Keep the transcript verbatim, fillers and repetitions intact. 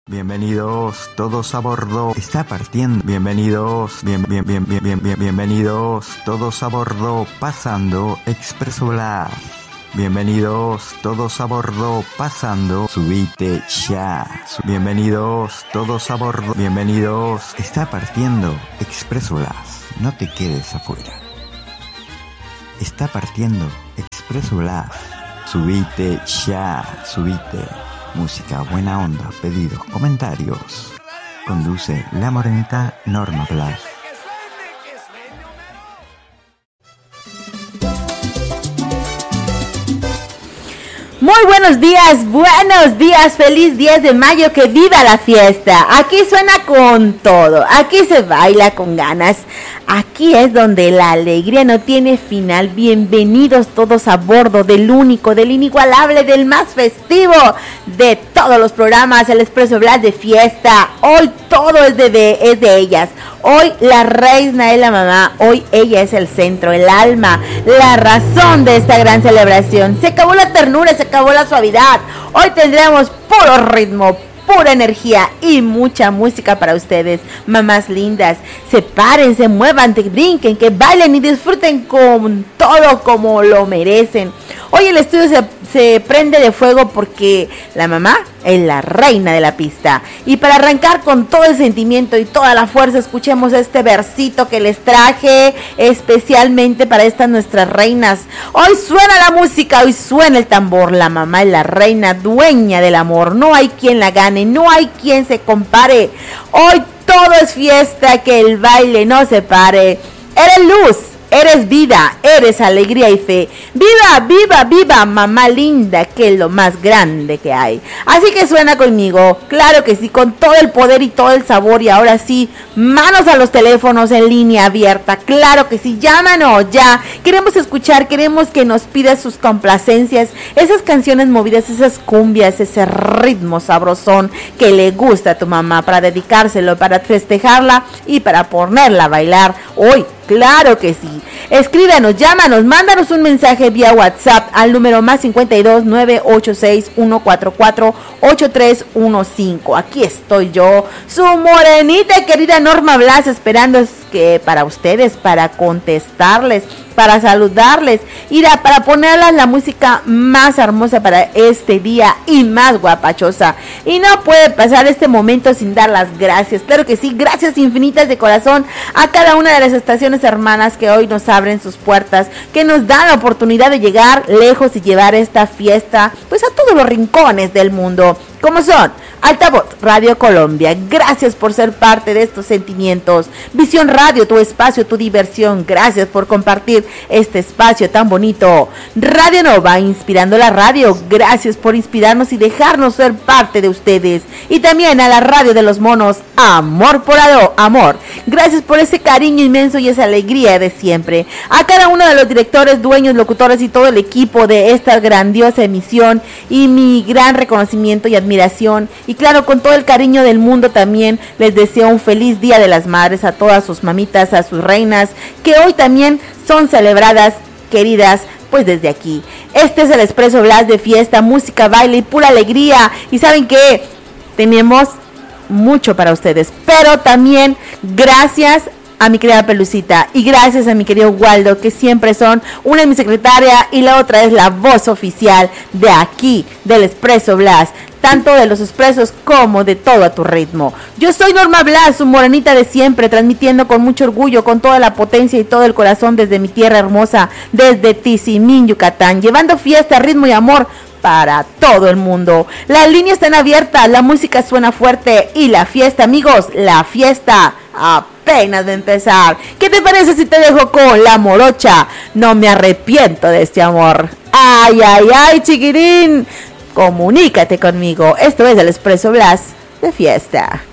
Bienvenidos todos a bordo. Está partiendo. Bienvenidos, bien, bien, bien, bien, bien, bien, bienvenidos todos a bordo. Pasando Expreso Blast. Bienvenidos todos a bordo. Pasando. Subite ya. Bienvenidos todos a bordo. Bienvenidos. Está partiendo Expreso Blast. No te quedes afuera. Está partiendo Expreso Blast. Subite ya. Subite. Música, buena onda, pedidos, comentarios. Conduce la morenita Norma Blast. Muy buenos días, buenos días, feliz diez de mayo, que viva la fiesta. Aquí suena con todo, aquí se baila con ganas. Aquí es donde la alegría no tiene final. Bienvenidos todos a bordo del único, del inigualable, del más festivo de todos los programas, el Expreso Blast de fiesta. Hoy todo es de, de, es de ellas. Hoy la reina es la mamá, hoy ella es el centro, el alma, la razón de esta gran celebración. Se acabó la ternura, se acabó la suavidad. Hoy tendremos puro ritmo, pura energía y mucha música para ustedes, mamás lindas. Sepárense, muevan, te brinquen, que bailen y disfruten con todo como lo merecen. Hoy el estudio se, se prende de fuego porque la mamá es la reina de la pista. Y para arrancar con todo el sentimiento y toda la fuerza, escuchemos este versito que les traje especialmente para estas nuestras reinas. Hoy suena la música, hoy suena el tambor. La mamá es la reina, dueña del amor. No hay quien la gane, no hay quien se compare. Hoy todo es fiesta, que el baile no se pare. Eres luz, eres vida, eres alegría y fe. Viva, viva, viva, mamá linda, que es lo más grande que hay. Así que suena conmigo, claro que sí, con todo el poder y todo el sabor. Y ahora sí, manos a los teléfonos en línea abierta. Claro que sí, llámanos ya. Queremos escuchar, queremos que nos pidas sus complacencias, esas canciones movidas, esas cumbias, ese ritmo sabrosón que le gusta a tu mamá, para dedicárselo, para festejarla y para ponerla a bailar hoy. Claro que sí. Escríbanos, llámanos, mándanos un mensaje vía WhatsApp al número más cincuenta y dos, nueve ocho seis, uno cuatro cuatro, ocho tres uno cinco. Aquí estoy yo, su morenita querida Norma Blast, esperando que para ustedes, para contestarles, para saludarles y la, para ponerles la música más hermosa para este día y más guapachosa. Y no puede pasar este momento sin dar las gracias. Claro que sí, gracias infinitas de corazón a cada una de las estaciones hermanas que hoy nos abren sus puertas, que nos dan la oportunidad de llegar lejos y llevar esta fiesta pues a todos los rincones del mundo, como son Altavoz Radio Colombia. Gracias por ser parte de estos sentimientos. Visión Radio, tu espacio, tu diversión. Gracias por compartir este espacio tan bonito. Radio Nova, inspirando la radio. Gracias por inspirarnos y dejarnos ser parte de ustedes. Y también a la radio de los monos, Amor por Ado, Amor. Gracias por ese cariño inmenso y esa alegría de siempre. A cada uno de los directores, dueños, locutores y todo el equipo de esta grandiosa emisión, y mi gran reconocimiento y admiración. Y claro, con todo el cariño del mundo también les deseo un feliz Día de las Madres a todas sus mamitas, a sus reinas, que hoy también son celebradas, queridas, pues desde aquí. Este es el Expreso Blast de fiesta, música, baile y pura alegría. Y ¿saben qué? Tenemos mucho para ustedes, pero también gracias a mi querida Pelucita y gracias a mi querido Waldo, que siempre son, una es mi secretaria y la otra es la voz oficial de aquí, del Expreso Blast, tanto de los expresos como de todo a tu ritmo. Yo soy Norma Blast, su morenita de siempre, transmitiendo con mucho orgullo, con toda la potencia y todo el corazón desde mi tierra hermosa, desde Tizimín, Yucatán, llevando fiesta, ritmo y amor para todo el mundo. Las líneas están abiertas, la música suena fuerte y la fiesta, amigos, la fiesta apenas de empezar. ¿Qué te parece si te dejo con la morocha? No me arrepiento de este amor. Ay, ay, ay, chiquirín, comunícate conmigo. Esto es el Expreso Blast de fiesta.